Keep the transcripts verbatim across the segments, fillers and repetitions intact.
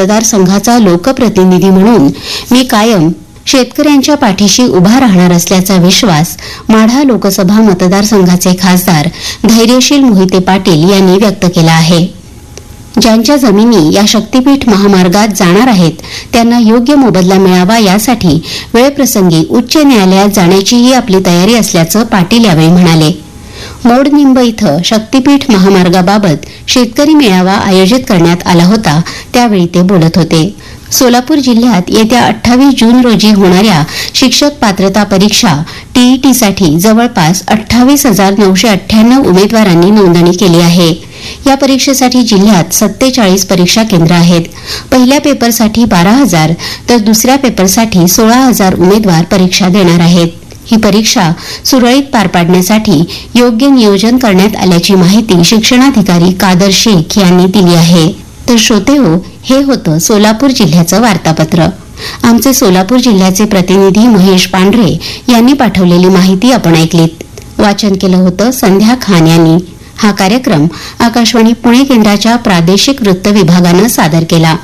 मतदारसंघाचा लोकप्रतिनिधी म्हणून मी कायम शेतकऱ्यांच्या पाठीशी उभा राहणार असल्याचा विश्वास माढा लोकसभा मतदारसंघाचे खासदार धैर्यशील मोहिते पाटील यांनी व्यक्त केला आहे. ज्यांच्या जमिनी या शक्तीपीठ महामार्गात जाणार आहेत त्यांना योग्य मोबदला मिळावा यासाठी वेळप्रसंगी उच्च न्यायालयात जाण्याचीही आपली तयारी असल्याचं पाटील यावेळी म्हणाले. मोडनिंब इथं शक्तीपीठ महामार्गाबाबत शेतकरी मेळावा आयोजित करण्यात आला होता, त्यावेळी ते बोलत होते. सोलापूर जिल्ह्यात येत्या अठ्ठावीस जून रोजी होणाऱ्या शिक्षक पात्रता परीक्षा टीईटीसाठी जवळपास अठ्ठावीस हजार नऊशे अठ्ठ्याण्णव उमेदवारांनी नोंदणी केली आहे. या परीक्षेसाठी जिल्ह्यात सत्तेचाळीस परीक्षा केंद्र आहेत. पहिल्या पेपरसाठी बारा हजार तर दुसऱ्या पेपरसाठी सोळा हजार उमेदवार परीक्षा देणार आहेत. ही परीक्षा सुरळीत पार पाडण्यासाठी योग्य नियोजन करण्यात आल्याची माहिती शिक्षणाधिकारी कादर शेख यांनी दिली आहे. तर श्रोतेहो, हे होतं सोलापूर जिल्ह्याचं वार्तापत्र. आमचे सोलापूर जिल्ह्याचे प्रतिनिधी महेश पांढरे यांनी पाठवलेली माहिती आपण ऐकलीत. वाचन केलं होतं संध्या खान यांनी. हा कार्यक्रम आकाशवाणी पुणे केंद्राच्या प्रादेशिक वृत्त विभागानं सादर केला.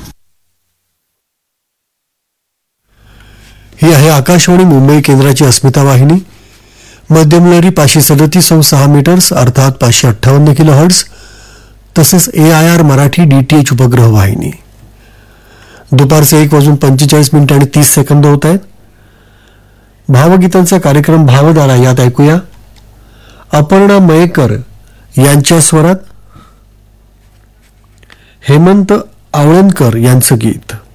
ही आहे आकाशवाणी मुंबई केंद्राची अस्मिता वाहिनी. मध्यमलहरी पाचशे सदतीस सहा मीटर्स अर्थात पाचशे अठ्ठावन्न किलो हर्ट्स, तसेच ए आय आर मराठी डीटीएच उपग्रह वाहिनी. दुपारचे एक वाजून पंचेचाळीस मिनिटं आणि तीस सेकंद होत आहेत. भावगीतांचा कार्यक्रम भावधारा यात ऐकूया अपर्णा मयेकर यांच्या स्वरात हेमंत आवळणकर यांचं गीत.